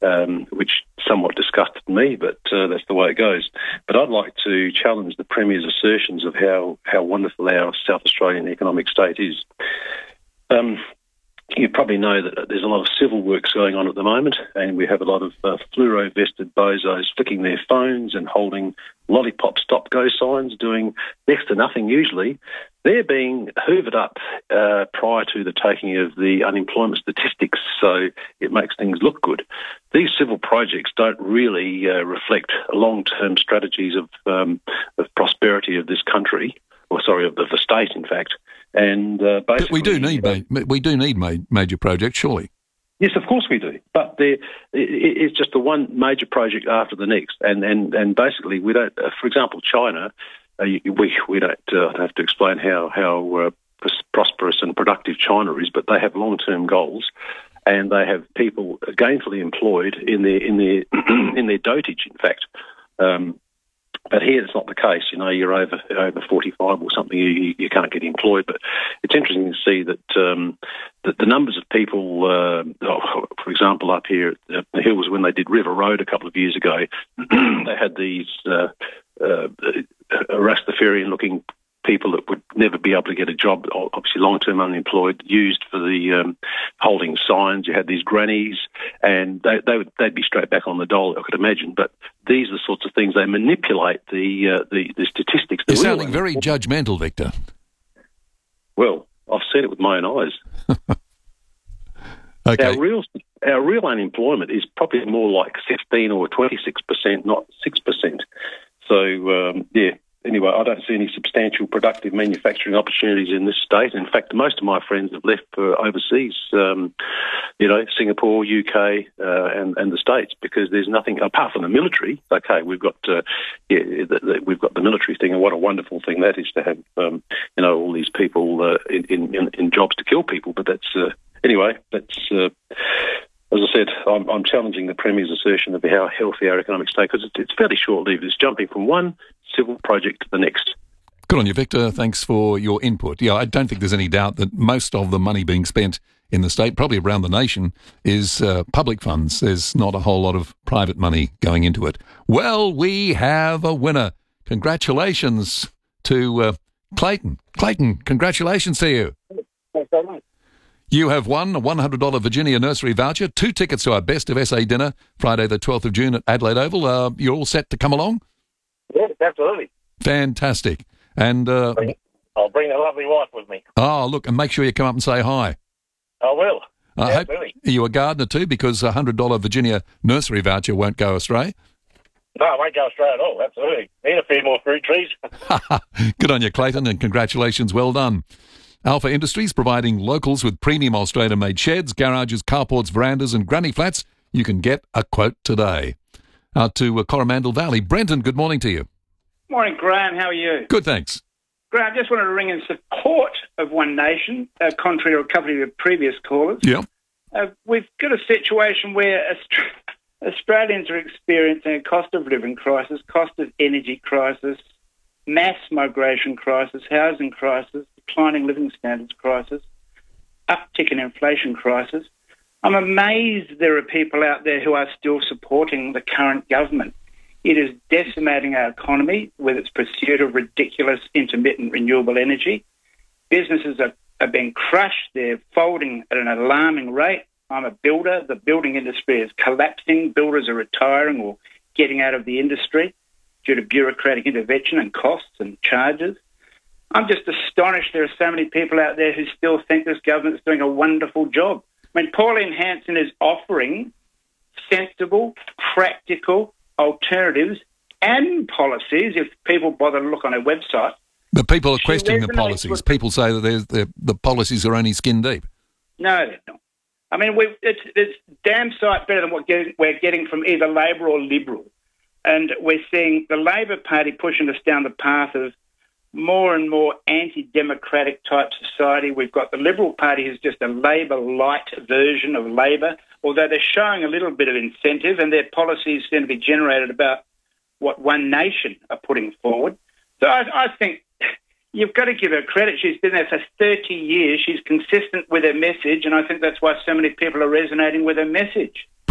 which somewhat disgusted me, but that's the way it goes. But I'd like to challenge the Premier's assertions of how wonderful our South Australian economic state is. You probably know that there's a lot of civil works going on at the moment, and we have a lot of fluoro-vested bozos flicking their phones and holding lollipop stop-go signs, doing next to nothing usually. They're being hoovered up prior to the taking of the unemployment statistics, so it makes things look good. These civil projects don't really reflect long-term strategies of prosperity of this country, of the state, in fact. And basically, we do need major projects, surely. Yes, of course we do. But it's just the one major project after the next, and basically we don't. For example, China, we don't have to explain how prosperous and productive China is, but they have long-term goals, and they have people gainfully employed in their dotage. In fact. But here it's not the case. You know, you're over 45 or something, you can't get employed. But it's interesting to see that the numbers of people, for example, up here at the Hills, when they did River Road a couple of years ago, they had these Rastafarian-looking people that would never be able to get a job, obviously long-term unemployed, used for the holding signs. You had these grannies, and they'd be straight back on the dole, I could imagine. But these are the sorts of things, they manipulate the statistics. You're sounding very judgmental, Victor. Well, I've seen it with my own eyes. Okay. Our real unemployment is probably more like 16 or 26%, not 6%. So, anyway, I don't see any substantial productive manufacturing opportunities in this state. In fact, most of my friends have left for overseas, Singapore, UK, and the States, because there's nothing apart from the military. Okay, we've got we've got the military thing, and what a wonderful thing that is to have all these people in jobs to kill people. But that's anyway. That's as I said, I'm challenging the Premier's assertion of how healthy our economic state, because it's fairly short-lived. It's jumping from one civil project to the next. Good on you, Victor. Thanks for your input. Yeah, I don't think there's any doubt that most of the money being spent in the state, probably around the nation, is public funds. There's not a whole lot of private money going into it. Well, we have a winner. Congratulations to Clayton. Clayton, congratulations to you. Thanks very much. You have won a $100 Virginia nursery voucher, 2 tickets to our Best of SA dinner, Friday the 12th of June at Adelaide Oval. You're all set to come along? Yes, absolutely. Fantastic. And I'll bring a lovely wife with me. Oh, look, and make sure you come up and say hi. I will. I hope you're a gardener too, because a $100 Virginia nursery voucher won't go astray. No, I won't go astray at all, absolutely. Need a few more fruit trees. Good on you, Clayton, and congratulations. Well done. Alpha Industries, providing locals with premium Australian-made sheds, garages, carports, verandas and granny flats. You can get a quote today. Out to Coromandel Valley. Brenton, good morning to you. Morning, Graham. How are you? Good, thanks. Graham, I just wanted to ring in support of One Nation, contrary to a couple of previous callers. Yeah. We've got a situation where Australians are experiencing a cost of living crisis, cost of energy crisis, mass migration crisis, housing crisis, declining living standards crisis, uptick in inflation crisis. I'm amazed there are people out there who are still supporting the current government. It is decimating our economy with its pursuit of ridiculous intermittent renewable energy. Businesses are being crushed. They're folding at an alarming rate. I'm a builder. The building industry is collapsing. Builders are retiring or getting out of the industry due to bureaucratic intervention and costs and charges. I'm just astonished there are so many people out there who still think this government's doing a wonderful job. I mean, Pauline Hanson is offering sensible, practical alternatives and policies, if people bother to look on her website. But people are questioning the policies. People say that the policies are only skin deep. No, they're not. I mean, it's damn sight better than what we're getting from either Labor or Liberal. And we're seeing the Labor Party pushing us down the path of more and more anti-democratic type society. We've got the Liberal Party who's just a Labor-light version of Labor, although they're showing a little bit of incentive, and their policies seem to be generated about what One Nation are putting forward. So I think you've got to give her credit. She's been there for 30 years. She's consistent with her message, and I think that's why so many people are resonating with her message.